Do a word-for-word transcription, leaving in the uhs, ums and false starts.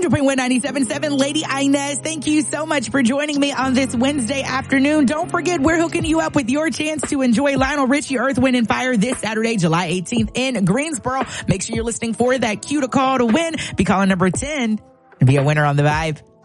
two point one ninety-seven point seven. Lady Inez, thank you so much for joining me on this Wednesday afternoon. Don't forget, we're hooking you up with your chance to enjoy Lionel Richie, Earth, Wind, and Fire this Saturday, July eighteenth in Greensboro. Make sure you're listening for that cue to call to win. Be calling number ten and be a winner on the Vibe.